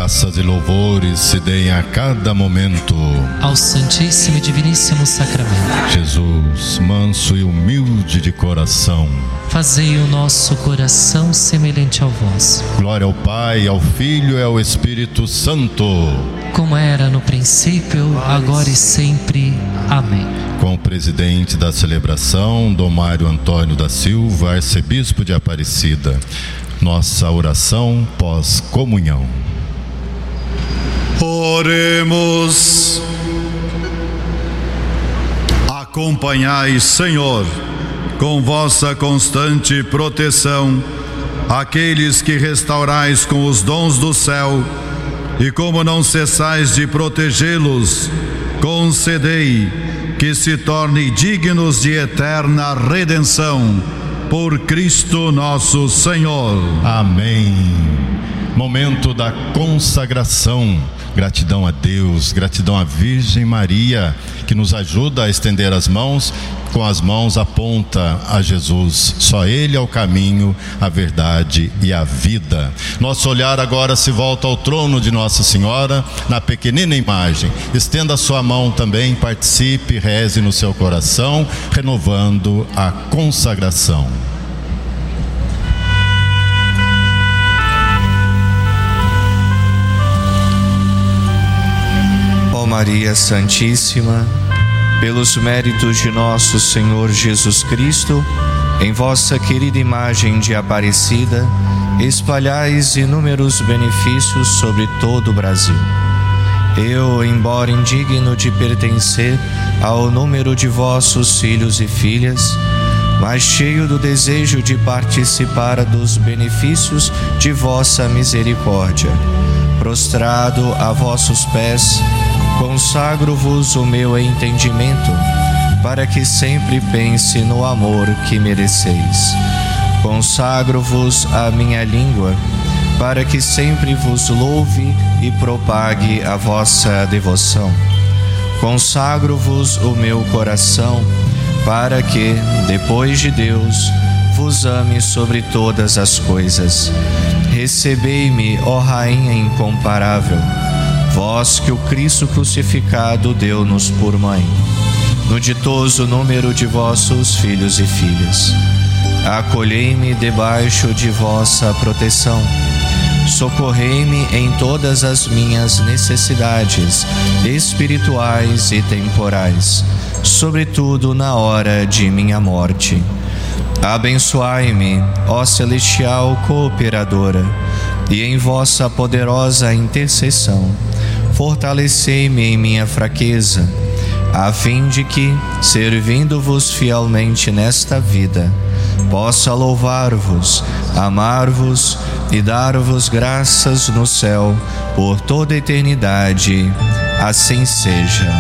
Graças e louvores se deem a cada momento ao Santíssimo e Diviníssimo Sacramento. Jesus, manso e humilde de coração, fazei o nosso coração semelhante ao vosso. Glória ao Pai, ao Filho e ao Espírito Santo, como era no princípio, agora e sempre. Amém. Com o presidente da celebração, Dom Mário Antônio da Silva, arcebispo de Aparecida, nossa oração pós-comunhão. Oremos. Acompanhai, Senhor, com vossa constante proteção, aqueles que restaurais com os dons do céu, e como não cessais de protegê-los, concedei que se tornem dignos de eterna redenção, por Cristo nosso Senhor. Amém. Momento da consagração. Gratidão a Deus, gratidão à Virgem Maria, que nos ajuda a estender as mãos. Com as mãos aponta a Jesus. Só Ele é o caminho, a verdade e a vida. Nosso olhar agora se volta ao trono de Nossa Senhora, na pequenina imagem. Estenda a sua mão também, participe, reze no seu coração, renovando a consagração. Ó Maria Santíssima, pelos méritos de nosso Senhor Jesus Cristo, em vossa querida imagem de Aparecida, espalhais inúmeros benefícios sobre todo o Brasil. Eu, embora indigno de pertencer ao número de vossos filhos e filhas, mas cheio do desejo de participar dos benefícios de vossa misericórdia, prostrado a vossos pés, consagro-vos o meu entendimento, para que sempre pense no amor que mereceis. Consagro-vos a minha língua, para que sempre vos louve e propague a vossa devoção. Consagro-vos o meu coração, para que, depois de Deus, vos ame sobre todas as coisas. Recebei-me, ó Rainha incomparável, vós que o Cristo crucificado deu-nos por mãe, no ditoso número de vossos filhos e filhas. Acolhei-me debaixo de vossa proteção. Socorrei-me em todas as minhas necessidades espirituais e temporais, sobretudo na hora de minha morte. Abençoai-me, ó celestial cooperadora, e em vossa poderosa intercessão, fortalecei-me em minha fraqueza, a fim de que, servindo-vos fielmente nesta vida, possa louvar-vos, amar-vos e dar-vos graças no céu por toda a eternidade. Assim seja.